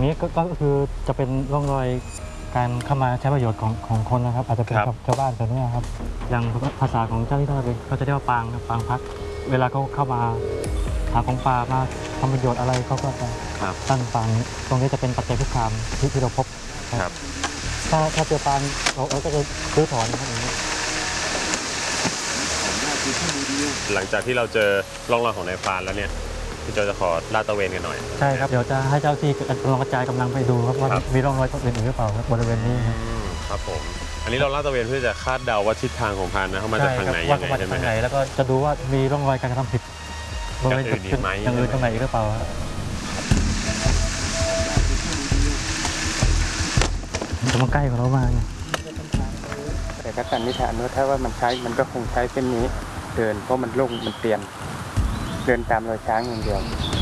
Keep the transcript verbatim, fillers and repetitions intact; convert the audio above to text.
นี้ก็ก็คือจะเป็นร่องรอยการเข้ามาใช้ประโยชน์ของของคนนะครับอาจจะเป็นชาวบ้านแถวนี้ครับอย่างภาษาของเจ้าหน้าที่ทะเลก็จะเรียกว่าปางปางพักเวลาเขาเข้ามาหาของป่ามาทำประโยชน์อะไรเขาก็จะตั้งปางตรงนี้จะเป็นปัจจัยคุกคามที่ที่เราพบครับถ้าถ้าเจอปางเราเราก็จะรื้อถอนนะครับอย่างนี้หลังจากที่เราเจอร่องรอยของนายพรานแล้วเนี่ยพี่โจจะขอลาดตระเวนกันหน่อยใช่ครับเดี๋ยวจะให้เจ้าที่ลองกระจายกำลังไปดูครับว่ามีร่องรอยอื่นหรือเปล่าครับบริเวณนี้ครับครับผมอันนี้เราลาดตระเวนเพื่อจะคาดเดาว่าทิศทางของพรานนะเขามาจากทางไหนยังไงใช่ไหมแล้วก็จะดูว่ามีร่องรอยการกระทำผิดบริเวณจุดอย่างอื่นตรงไหนหรือเปล่าจะมาใกล้ของเรามากแต่ก็สันนิษฐานว่าถ้าว่ามันใช้มันก็คงใช้เส้นนี้เดินเพราะมันโล่งมันเตียนเดินตามรอยช้างอย่างเดียว